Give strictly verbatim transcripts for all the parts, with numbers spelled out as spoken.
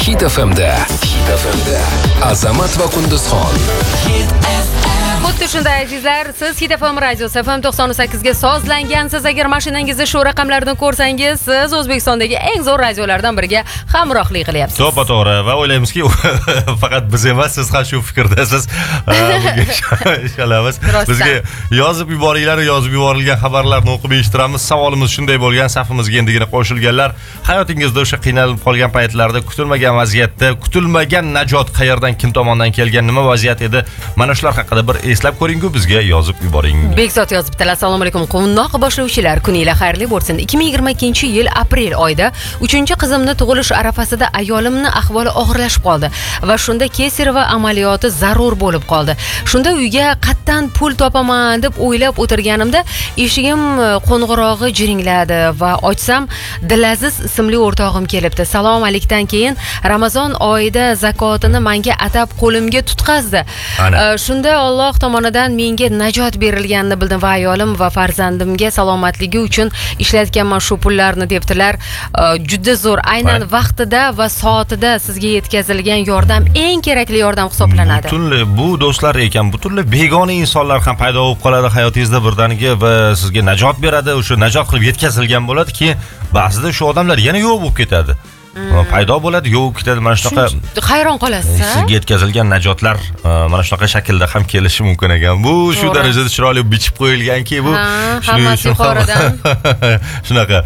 Hit F M'da Hit F M'da Azamat va Qunduzxon. Xuddi shunday azizlar, siz Hit F M radiosi F M to'qson sakkiz ga sozlangansiz. Agar mashinangizda shu raqamlarni ko'rsangiz, siz O'zbekistondagi eng zo'r radiolardan biriga hamrohlik qilyapsiz. To'g'ri, va o'ylaymizki, faqat biz emas, siz ham shu fikrdasiz. Inshaalloh bizga yozib yuboringlar, yozib yuborilgan xabarlarni o'qib eshittiramiz. Savolimiz shunday bo'lgan, safimizga endigina qo'shilganlar, hayotingizda o'sha qiynalib qolgan paytlarda, kutilmagan vaziyatda, kutilmagan najot qayerdan, kim tomonidan kelgan, nima vaziyat edi? Mana shular haqida bir eslab ko'ring-ku, bizga yozib yuboring. Bekzod yozibdilar. Assalomu alaykum. Quvnoq boshlovchilar, kuningiz xayrli bo'lsin. ikki ming yigirma ikkinchi yil aprel oyida uchinchi qizimni tug'ilish arafasida ayolimni ahvoli og'irlashib qoldi va shunda Kesarova amaliyoti zarur bo'lib qoldi. Shunda uyga qattan pul topaman deb o'ylab o'tirganimda eshigim qo'ng'irog'i jiringladi va ochsam Dilaziz ismli o'rtog'im kelibdi. Salom alikdan keyin Ramazon oyida zakotini menga atab qo'limga tutqazdi. Shunda Alloh tomonidan menga najot berilganini bildim va ayolim va farzandimga salomatligi uchun ishlatganman shu pullarni debdilar. Juda zo'r, aynan vaqtida va soatida sizga yetkazilgan yordam eng kerakli yordam hisoblanadi. Butunli bu do'stlar ekan, butunli begona insonlar ham paydo bo'lib qoladi hayotingizda birdaniga va sizga najot beradi, o'sha najot qilib yetkazilgan bo'ladi, keyin ba'zida shu odamlar yana yo'q bo'lib ketadi. Paydo bo'ladi, yo'q ketadi. Mana shunaqa hayron qolasiz. Sizga yetkazilgan najotlar mana shunaqa shaklda ham kelishi mumkin ekan. Bu shu darajada chiroyli bichib qo'yilganki, bu hammasi yuqoridan. Shunaqa.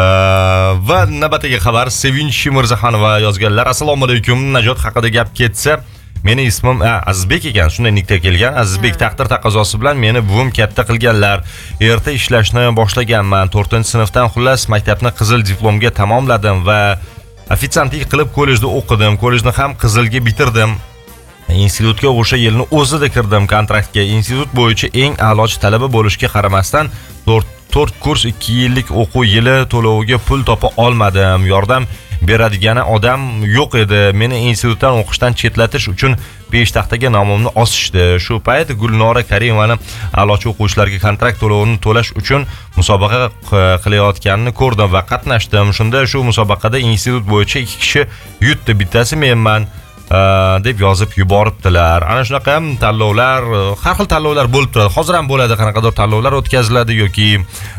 Va navbatdagi xabar Sevinch Mirzaxonova yozganlar. Assalomu alaykum. Najot haqida gap ketsa, meni ismim Azizbek ekan. Shunday nikta kelgan. Azizbek taqdir taqozosi bilan meni buvim katta qilganlar. Erta ishlashni boshlaganman. to'rtinchi sinfdan xullas maktabni qizil diplomga tamomladim va ofitsiantlik qilib kollejda o'qidim. Kollejni ham qizilga bitirdim. Institutga o'sha yilni o'zida kirdim kontraktga. Institut bo'yicha eng a'lochi talaba bo'lishga qaramasdan to'rt kurs ikki yillik o'quv yili to'loviga pul topa olmadim. Yordam beradigan odam yo'q edi. Meni institutdan o'qishdan chetlatish uchun peshtaxtaga nomimni osishdi. Shu payt Gulnora Karimovani a'lochi o'quvchilarga kontrakt to'lovini to'lash uchun musobaqa qilayotganini ko'rdim va qatnashdim. Shunda shu musobaqada institut bo'yicha ikki kishi yutdi, bittasi menman deb yozib yuboribdilar. Ana shunaqa ham tanlovlar, har xil tanlovlar bo'lib turadi. Hozir ham bo'ladi, qanaqadir tanlovlar o'tkaziladi yoki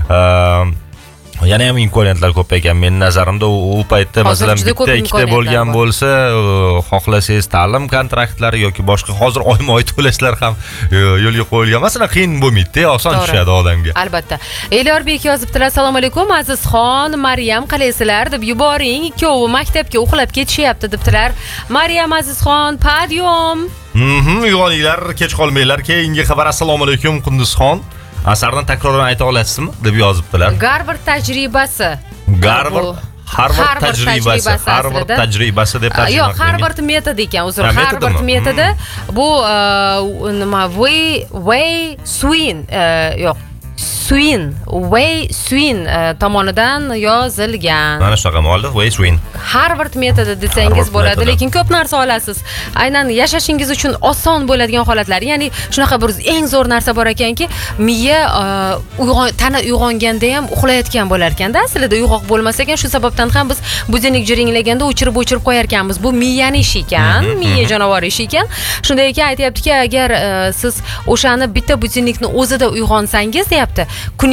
yana ham imkoniyatlar ko'p ekan. Men nazarimda u paytda masalan bitta ikkita bo'lgan bo'lsa, xohlasangiz ta'lim kontraktlari yoki boshqa hozir oyma-oy to'lashlar ham yo'lga qo'yilgan. Masalan, qiyin bo'lmaydi, oson tushadi odamga. Albatta. Elyorbek yozibdilar. Assalomu alaykum. Azizxon, Maryam qalaysizlar deb yuboring. Ikkovi maktabga uxlab ketishyapti debdilar. Maryam, Azizxon, padyom. Mhm, uyg'oninglar, kech qolmanglar. Keyingi xabar. Assalomu alaykum Qunduzxon. Asardan takroran ayta olasizmi deb yozibdilar. Garvard tajribasi. Garvard Harvard tajribasi, Harvard tajribasi deb tarjima qilingan. Yo'q, Harvard metodi ekan, uzr. Harvard metodi bu nima Wei Wei Swin, yo'q. Swin, Wei Swin tomonidan yozilgan. Mana shunaqa muallif Wei Swin. Harvard metodi desangiz bo'ladi, lekin ko'p narsa olasiz. Aynan yashashingiz uchun oson bo'ladigan holatlar. Ya'ni shunaqa bir eng zo'r narsa bor ekanki, miya tana uyg'onganda ham uxlayotgan bo'lar ekanda, aslida uyg'oq bo'lmas ekan. Shu sababdan ham biz budilnik jiringlaganda o'chirib-o'chirib qo'yar ekanmiz. Bu miyani ishi ekan, miya jonivor ishi ekan. Shunday ekan, aytayaptiki, agar siz o'shani bitta budilnikni o'zida uyg'onsangiz, deyapti,